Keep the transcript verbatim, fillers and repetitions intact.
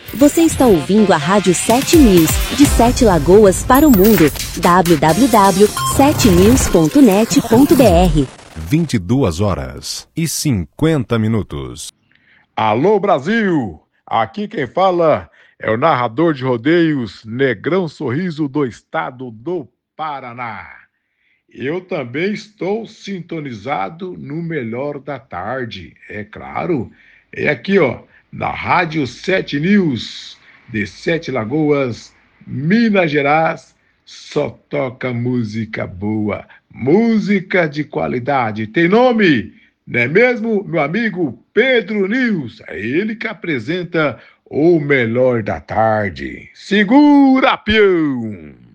Você está ouvindo a Rádio sete News, de Sete Lagoas para o mundo. w w w ponto sete news ponto net ponto b r. vinte e duas horas e cinquenta minutos. Alô, Brasil! Aqui quem fala é o narrador de rodeios Negrão Sorriso do estado do Paraná. Eu também estou sintonizado no melhor da tarde, é claro. É aqui, ó, na Rádio sete News, de Sete Lagoas, Minas Gerais, só toca música boa, música de qualidade. Tem nome, não é mesmo, meu amigo Pedro News? É ele que apresenta o melhor da tarde. Segura, peão!